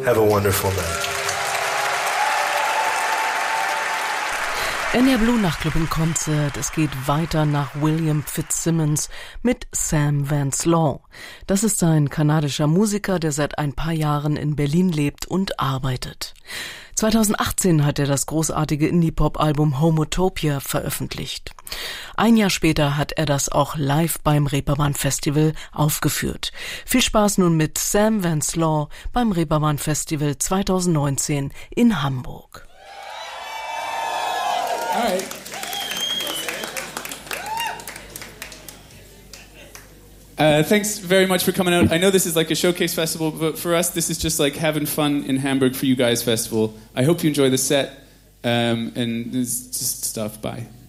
Have a wonderful night. NR Blue Nachtclub im Konzert. Es geht weiter nach William Fitzsimmons mit Sam Vance Law. Das ist ein kanadischer Musiker, der seit ein paar Jahren in Berlin lebt und arbeitet. 2018 hat er das großartige Indie-Pop-Album Homotopia veröffentlicht. Ein Jahr später hat er das auch live beim Reeperbahn Festival aufgeführt. Viel Spaß nun mit Sam Vance Law beim Reeperbahn Festival 2019 in Hamburg. All right. Thanks very much for coming out. I know this is like a showcase festival, but for us, this is just like having fun in Hamburg for you guys festival. I hope you enjoy the set, and just stuff. Bye.